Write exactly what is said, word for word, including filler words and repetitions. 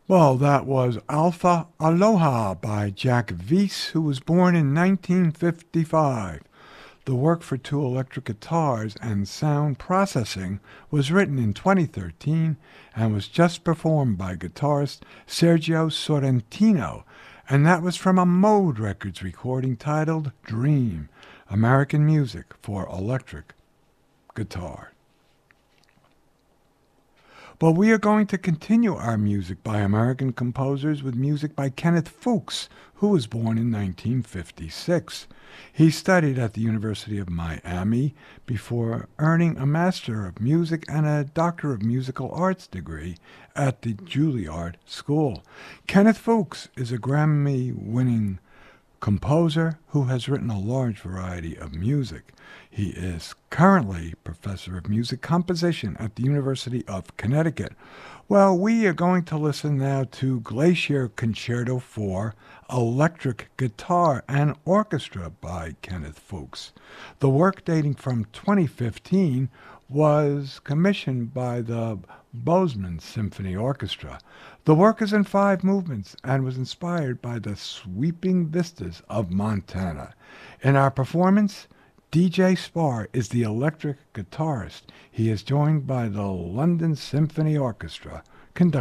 Well, that was Alpha Aloha by Jack Weiss, who was born in nineteen fifty-five. The work for two electric guitars and sound processing was written in twenty thirteen and was just performed by guitarist Sergio Sorrentino, and that was from a Mode Records recording titled Dream, American Music for Electric Guitar. But we are going to continue our music by American composers with music by Kenneth Fuchs, who was born in nineteen fifty-six. He studied at the University of Miami before earning a Master of Music and a Doctor of Musical Arts degree at the Juilliard School. Kenneth Fuchs is a Grammy-winning composer who has written a large variety of music. He is currently professor of music composition at the University of Connecticut. Well, we are going to listen now to Glacier Concerto for Electric Guitar and Orchestra by Kenneth Fuchs. The work, dating from twenty fifteen, was commissioned by the Bozeman Symphony Orchestra. The work is in five movements and was inspired by the sweeping vistas of Montana. In our performance, D J Spar is the electric guitarist. He is joined by the London Symphony Orchestra, conducted